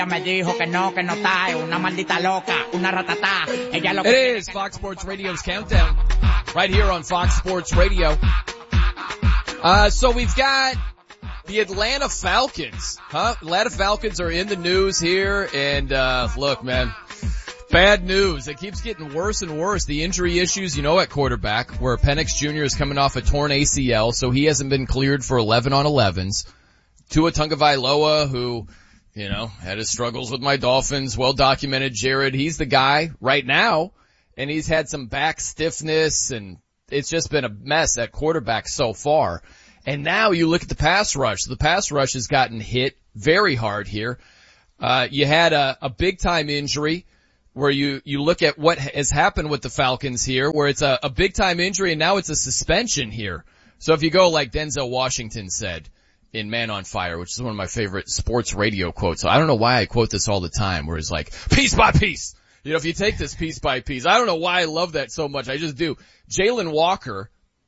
It is Fox Sports Radio's Countdown right here on Fox Sports Radio. So we've got the Atlanta Falcons, Atlanta Falcons are in the news here, and look, man, bad news. It keeps getting worse and worse. The injury issues, at quarterback, where Penix Jr. is coming off a torn ACL, so he hasn't been cleared for 11 on 11s. Tua Tagovailoa, who, had his struggles with my Dolphins, well documented. Jared, he's the guy right now, and he's had some back stiffness, and it's just been a mess at quarterback so far. And now you look at the pass rush. The pass rush has gotten hit very hard here. You had a big time injury where you look at what has happened with the Falcons here, where it's a big time injury and now it's a suspension here. So if you go like Denzel Washington said in Man on Fire, which is one of my favorite sports radio quotes. So I don't know why I quote this all the time, where it's like, piece by piece. If you take this piece by piece, I don't know why I love that so much. I just do. Jalen Walker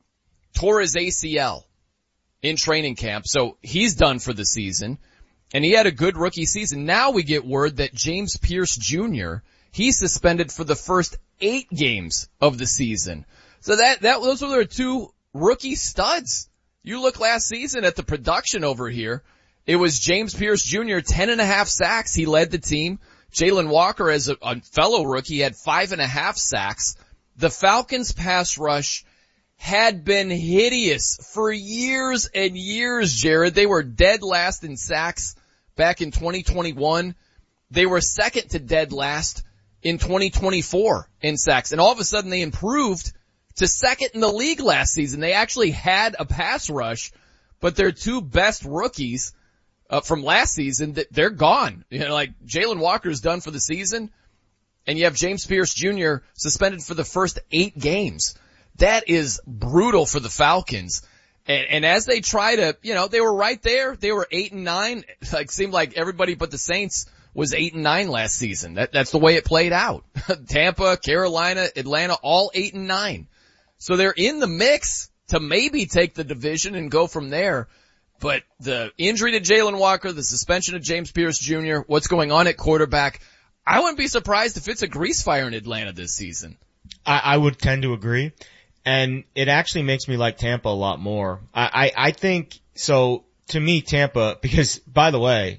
tore his ACL in training camp, so he's done for the season. And he had a good rookie season. Now we get word that James Pierce Jr., he's suspended for the first 8 games of the season. So those were their 2 rookie studs. You look last season at the production over here. It was James Pierce Jr., 10.5 sacks. He led the team. Jalen Walker, as a fellow rookie, had 5.5 sacks. The Falcons pass rush had been hideous for years and years, Jared. They were dead last in sacks back in 2021. They were second to dead last in 2024 in sacks. And all of a sudden they improved to second in the league last season. They actually had a pass rush, but their 2 best rookies from last season, they're gone. Like Jalen Walker's done for the season, and you have James Pierce Jr. suspended for the first 8 games. That is brutal for the Falcons. And as they try to, they were right there. They were 8-9. Seemed like everybody but the Saints was 8-9 last season. That's the way it played out. Tampa, Carolina, Atlanta, all 8-9. So they're in the mix to maybe take the division and go from there. But the injury to Jalen Walker, the suspension of James Pierce Jr., what's going on at quarterback, I wouldn't be surprised if it's a grease fire in Atlanta this season. I would tend to agree. And it actually makes me like Tampa a lot more. I think, so to me, Tampa, because by the way,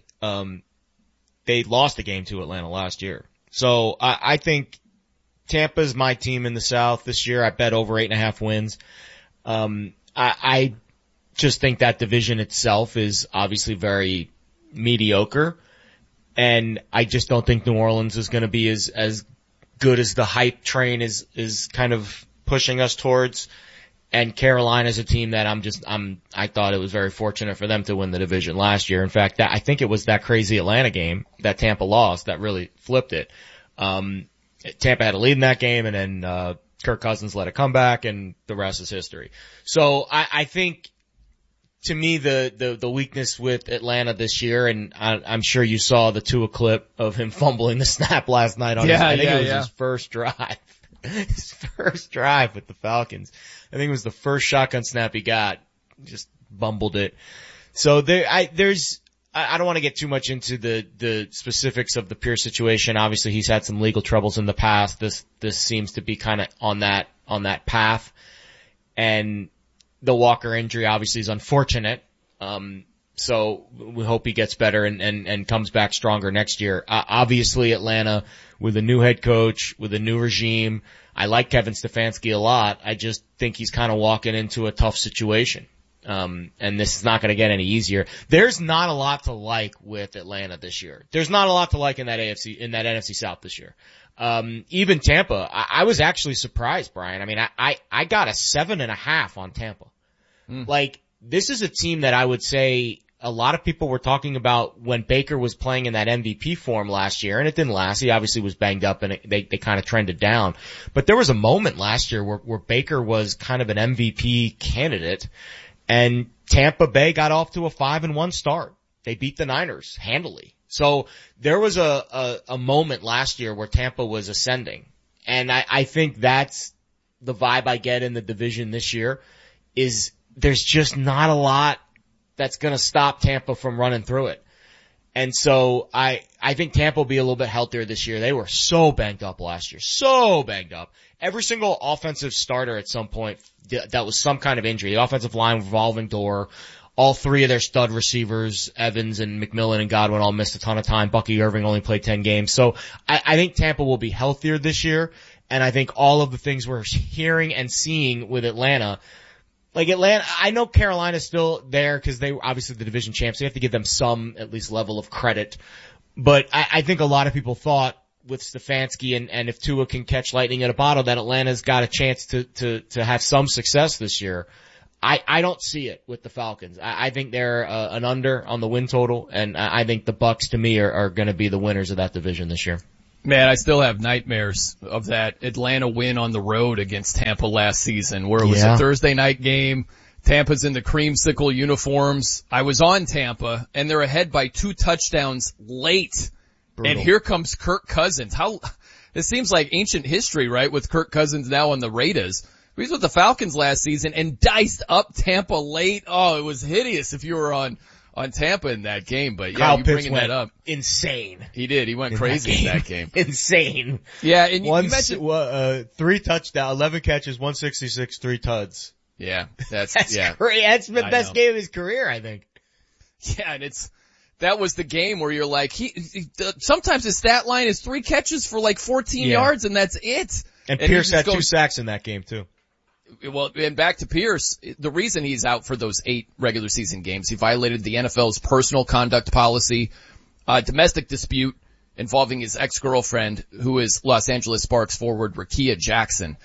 they lost a game to Atlanta last year. So I think Tampa's my team in the South this year. I bet over 8.5 wins. I just think that division itself is obviously very mediocre. And I just don't think New Orleans is going to be as good as the hype train is kind of pushing us towards. And Carolina's a team that I thought it was very fortunate for them to win the division last year. In fact, I think it was that crazy Atlanta game that Tampa lost that really flipped it. Tampa had a lead in that game, and then Kirk Cousins led a comeback, and the rest is history. So I think, to me, the weakness with Atlanta this year, and I'm sure you saw the Tua clip of him fumbling the snap last night on his first drive. His first drive with the Falcons. I think it was the first shotgun snap he got. Just bumbled it. So I don't want to get too much into the specifics of the Pierce situation. Obviously he's had some legal troubles in the past. This seems to be kind of on that path. And the Walker injury obviously is unfortunate. So we hope he gets better and comes back stronger next year. Obviously Atlanta, with a new head coach, with a new regime. I like Kevin Stefanski a lot. I just think he's kind of walking into a tough situation. And this is not going to get any easier. There's not a lot to like with Atlanta this year. There's not a lot to like in that NFC South this year. Even Tampa, I was actually surprised, Brian. I mean, I got a 7.5 on Tampa. Like, this is a team that I would say a lot of people were talking about when Baker was playing in that MVP form last year, and it didn't last. He obviously was banged up, and they kind of trended down. But there was a moment last year where Baker was kind of an MVP candidate, and Tampa Bay got off to a 5-1 start. They beat the Niners handily. So there was a moment last year where Tampa was ascending, and I think that's the vibe I get in the division this year. Is there's just not a lot that's going to stop Tampa from running through it. And so I think Tampa will be a little bit healthier this year. They were so banged up last year. So banged up. Every single offensive starter at some point that was some kind of injury. The offensive line, revolving door. All three of their stud receivers, Evans and McMillan and Godwin, all missed a ton of time. Bucky Irving only played 10 games. So I think Tampa will be healthier this year. And I think all of the things we're hearing and seeing with Atlanta, like Atlanta, I know Carolina's still there because they were obviously the division champs. So you have to give them some, at least, level of credit. But I think a lot of people thought with Stefanski and if Tua can catch lightning in a bottle that Atlanta's got a chance to have some success this year. I don't see it with the Falcons. I think they're an under on the win total, and I think the Bucs to me are going to be the winners of that division this year. Man, I still have nightmares of that Atlanta win on the road against Tampa last season, where it was a Thursday night game. Tampa's in the creamsicle uniforms. I was on Tampa, and they're ahead by 2 touchdowns late. Brutal. And here comes Kirk Cousins. This seems like ancient history, right, with Kirk Cousins now on the Raiders. He was with the Falcons last season and diced up Tampa late. Oh, it was hideous if you were on Tampa in that game. But yeah, Kyle you Pitts bringing that up. Insane. He did. He went crazy in that game. Insane. Yeah, and you mentioned 3 touchdowns, 11 catches, 166, 3 tuds. Yeah, that's great. That's the best game of his career, I think. Yeah, and that was the game where you're like, sometimes his stat line is 3 catches for like 14 yards and that's it. And Pierce had 2 sacks in that game too. Well, and back to Pierce, the reason he's out for those 8 regular season games, he violated the NFL's personal conduct policy, domestic dispute involving his ex-girlfriend, who is Los Angeles Sparks forward Rakia Jackson.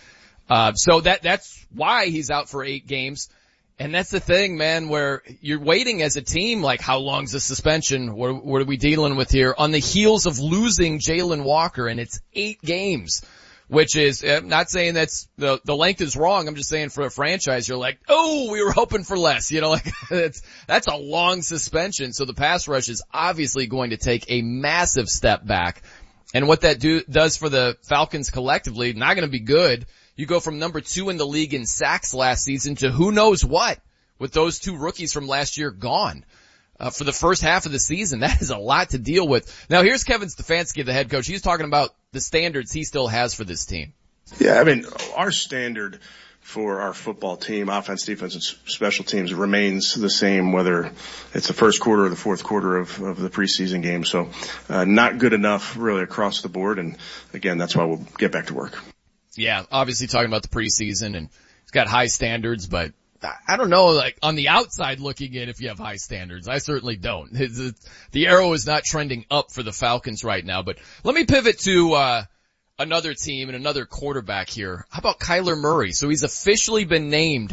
So that's why he's out for 8 games. And that's the thing, man, where you're waiting as a team, like, how long's the suspension? What are we dealing with here? On the heels of losing Jalen Walker, and it's 8 games. Which is, I'm not saying that's, the length is wrong. I'm just saying for a franchise, you're like, oh, we were hoping for less. You know, like, that's a long suspension. So the pass rush is obviously going to take a massive step back. And what that does for the Falcons collectively, not going to be good. You go from number 2 in the league in sacks last season to who knows what with those 2 rookies from last year gone. For the first half of the season, that is a lot to deal with. Now here's Kevin Stefanski, the head coach. He's talking about the standards he still has for this team. Yeah, I mean, our standard for our football team, offense, defense, and special teams remains the same, whether it's the first quarter or the fourth quarter of the preseason game. So, not good enough really across the board. And again, that's why we'll get back to work. Yeah, obviously talking about the preseason, and he's got high standards, but I don't know, like, on the outside looking in if you have high standards. I certainly don't. The arrow is not trending up for the Falcons right now, but let me pivot to, another team and another quarterback here. How about Kyler Murray? So he's officially been named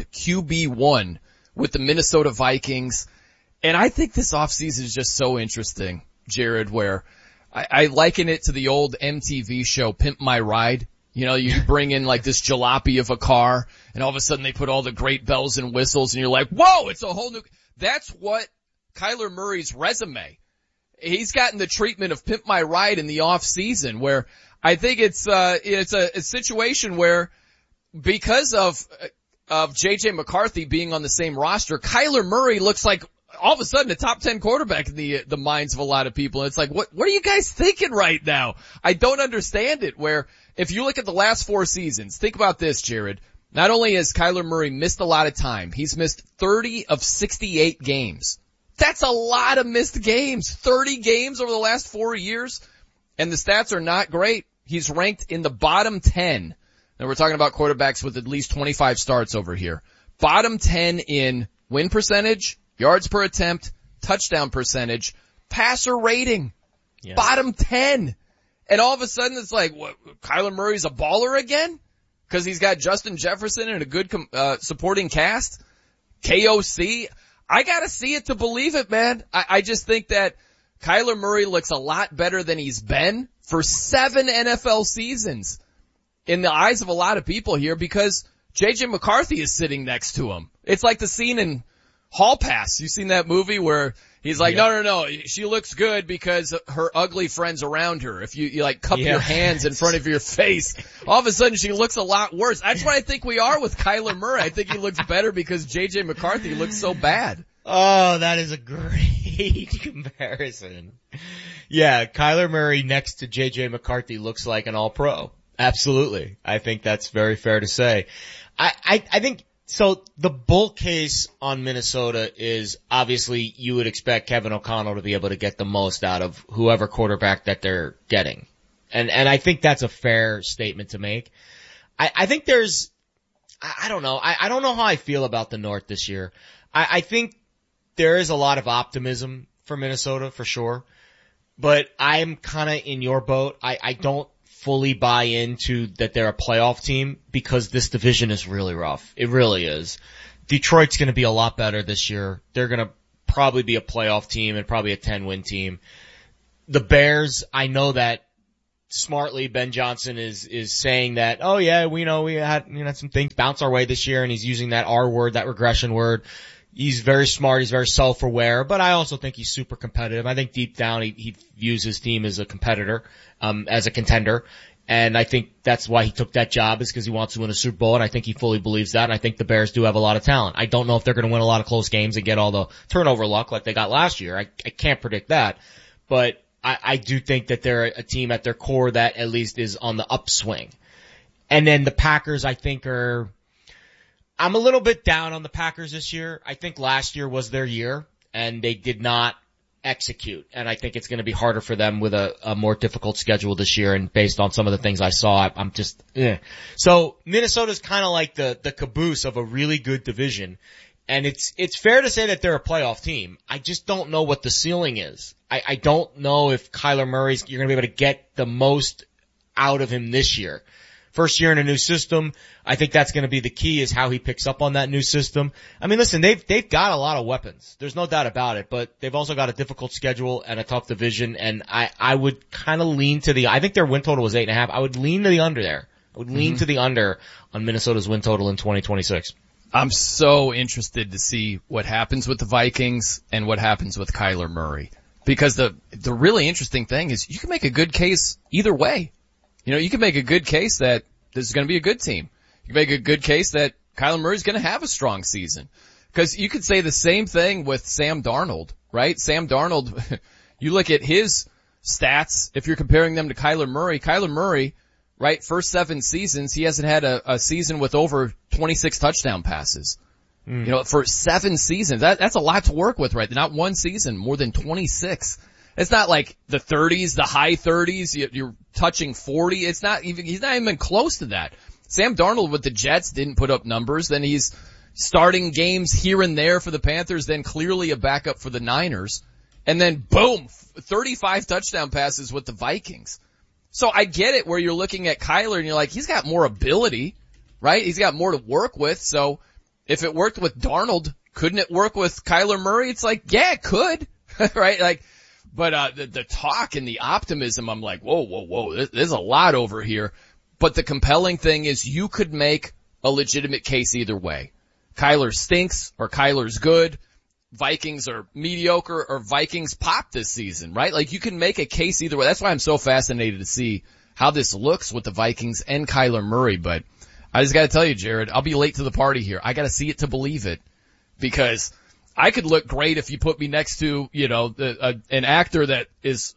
QB1 with the Minnesota Vikings. And I think this offseason is just so interesting, Jared, where I liken it to the old MTV show, Pimp My Ride. You know, you bring in like this jalopy of a car and all of a sudden they put all the great bells and whistles and you're like, whoa, it's a whole new, that's what Kyler Murray's resume. He's gotten the treatment of Pimp My Ride in the off season, where I think it's a situation where because of JJ McCarthy being on the same roster, Kyler Murray looks like all of a sudden a top 10 quarterback in the minds of a lot of people. And it's like, what are you guys thinking right now? I don't understand it, where if you look at the last 4 seasons, think about this, Jared. Not only has Kyler Murray missed a lot of time, he's missed 30 of 68 games. That's a lot of missed games. 30 games over the last 4 years. And the stats are not great. He's ranked in the bottom 10. And we're talking about quarterbacks with at least 25 starts over here. Bottom 10 in win percentage, yards per attempt, touchdown percentage, passer rating. Yeah. Bottom 10. And all of a sudden it's like, what, Kyler Murray's a baller again? Cause he's got Justin Jefferson and a good, supporting cast? KOC? I gotta see it to believe it, man. I just think that Kyler Murray looks a lot better than he's been for 7 NFL seasons in the eyes of a lot of people here, because JJ McCarthy is sitting next to him. It's like the scene in Hall Pass. You seen that movie where he's like, no, she looks good because her ugly friend's around her. If you like cup your hands in front of your face, all of a sudden she looks a lot worse. That's what I think we are with Kyler Murray. I think he looks better because JJ McCarthy looks so bad. Oh, that is a great hate comparison. Yeah, Kyler Murray next to J.J. McCarthy looks like an all-pro. Absolutely. I think that's very fair to say. I think, so the bull case on Minnesota is obviously you would expect Kevin O'Connell to be able to get the most out of whoever quarterback that they're getting. And I think that's a fair statement to make. I think there's, I don't know. I don't know how I feel about the North this year. I think there is a lot of optimism for Minnesota for sure, but I'm kind of in your boat. I don't fully buy into that they're a playoff team because this division is really rough. It really is. Detroit's going to be a lot better this year. They're going to probably be a playoff team and probably a 10-win team. The Bears, I know that smartly Ben Johnson is saying that, oh yeah, we know we had some things bounce our way this year, and he's using that R word, that regression word. He's very smart, he's very self-aware, but I also think he's super competitive. I think deep down he views his team as a competitor, as a contender. And I think that's why he took that job, is because he wants to win a Super Bowl, and I think he fully believes that, and I think the Bears do have a lot of talent. I don't know if they're gonna win a lot of close games and get all the turnover luck like they got last year. I can't predict that. But I do think that they're a team at their core that at least is on the upswing. And then the Packers, I think, I'm a little bit down on the Packers this year. I think last year was their year, and they did not execute. And I think it's going to be harder for them with a more difficult schedule this year. And based on some of the things I saw, I'm just, So Minnesota's kind of like the caboose of a really good division. And it's fair to say that they're a playoff team. I just don't know what the ceiling is. I don't know if Kyler Murray's, you're going to be able to get the most out of him this year. First year in a new system, I think that's going to be the key, is how he picks up on that new system. I mean, listen, they've got a lot of weapons. There's no doubt about it, but they've also got a difficult schedule and a tough division, and I would kind of lean to I think their win total was 8.5. I would lean to the under there. I would lean to the under on Minnesota's win total in 2026. I'm so interested to see what happens with the Vikings and what happens with Kyler Murray. Because the really interesting thing is you can make a good case either way. You know, you can make a good case that this is going to be a good team. You can make a good case that Kyler Murray's going to have a strong season. Because you could say the same thing with Sam Darnold, right? Sam Darnold, you look at his stats, if you're comparing them to Kyler Murray, right, first 7 seasons, he hasn't had a season with over 26 touchdown passes. You know, for 7 seasons, that's a lot to work with, right? Not one season, more than 26. It's not like the 30s, the high 30s, you're touching 40. He's not even close to that. Sam Darnold with the Jets didn't put up numbers. Then he's starting games here and there for the Panthers, then clearly a backup for the Niners. And then boom, 35 touchdown passes with the Vikings. So I get it where you're looking at Kyler and you're like, he's got more ability, right? He's got more to work with. So if it worked with Darnold, couldn't it work with Kyler Murray? It's like, yeah, it could, right? Like, but the talk and the optimism, I'm like, whoa, there's a lot over here. But the compelling thing is you could make a legitimate case either way. Kyler stinks or Kyler's good. Vikings are mediocre or Vikings pop this season, right? Like you can make a case either way. That's why I'm so fascinated to see how this looks with the Vikings and Kyler Murray. But I just gotta tell you, Jared, I'll be late to the party here. I gotta see it to believe it, because I could look great if you put me next to, you know, an actor that is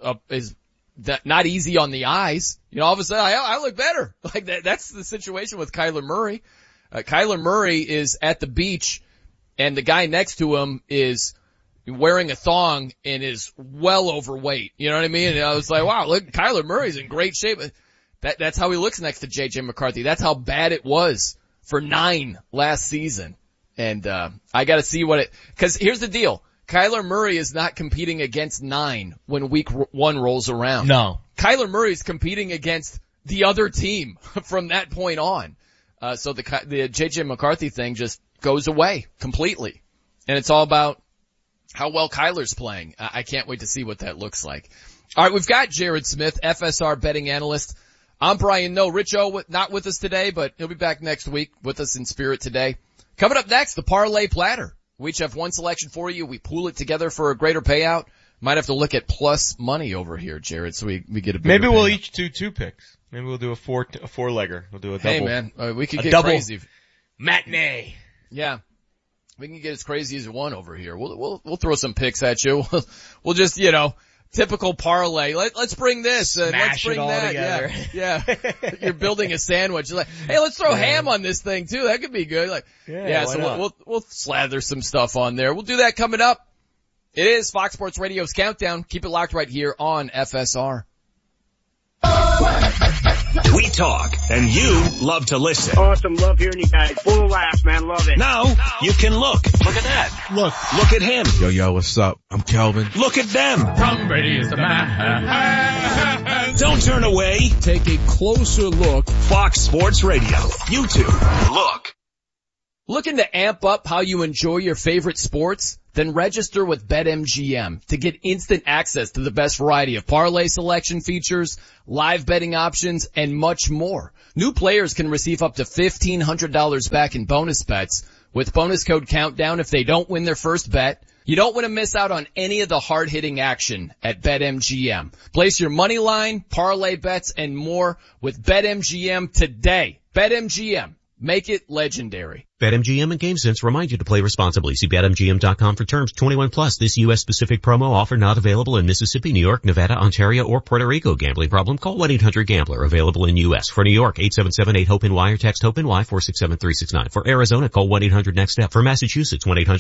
that not easy on the eyes. You know, all of a sudden I look better. Like that's the situation with Kyler Murray. Kyler Murray is at the beach and the guy next to him is wearing a thong and is well overweight. You know what I mean? And I was like, wow, look, Kyler Murray's in great shape. That's how he looks next to J.J. McCarthy. That's how bad it was for 9 last season. And, I gotta see cause here's the deal. Kyler Murray is not competing against 9 when week 1 rolls around. No. Kyler Murray is competing against the other team from that point on. So the J.J. McCarthy thing just goes away completely. And it's all about how well Kyler's playing. I can't wait to see what that looks like. All right, we've got Jared Smith, FSR betting analyst. I'm Brian Noe. Rich O not with us today, but he'll be back next week with us in spirit today. Coming up next, the Parlay Platter. We each have one selection for you. We pool it together for a greater payout. Might have to look at plus money over here, Jared, so we get a bigger Maybe we'll payout. each do 2 picks. Maybe we'll do a four-legger. We'll do a double. Hey man, we could get double crazy. Matinee. Yeah. We can get as crazy as you want over here. We'll throw some picks at you. We'll just, typical parlay. Let's bring this and let's bring that. Together. Yeah. You're building a sandwich. You're like, hey, let's throw ham on this thing too. That could be good. So we'll slather some stuff on there. We'll do that coming up. It is Fox Sports Radio's Countdown. Keep it locked right here on FSR. We talk, and you love to listen. Awesome. Love hearing you guys. Full of laughs, man. Love it. Now, you can look. Look at that. Look at him. Yo, what's up? I'm Kelvin. Look at them. Tom Brady is the man. Don't turn away. Take a closer look. Fox Sports Radio. YouTube. Look. Looking to amp up how you enjoy your favorite sports? Then register with BetMGM to get instant access to the best variety of parlay selection features, live betting options, and much more. New players can receive up to $1,500 back in bonus bets with bonus code Countdown if they don't win their first bet. You don't want to miss out on any of the hard-hitting action at BetMGM. Place your money line, parlay bets, and more with BetMGM today. BetMGM. Make it legendary. BetMGM and GameSense remind you to play responsibly. See BetMGM.com for terms. 21 plus. This U.S. specific promo offer not available in Mississippi, New York, Nevada, Ontario, or Puerto Rico. Gambling problem? Call 1-800-GAMBLER. Available in U.S. For New York, 877-8-HOPE-NY or text HOPE-NY 467-369. For Arizona, call 1-800-NEXT-STEP. For Massachusetts, 1-800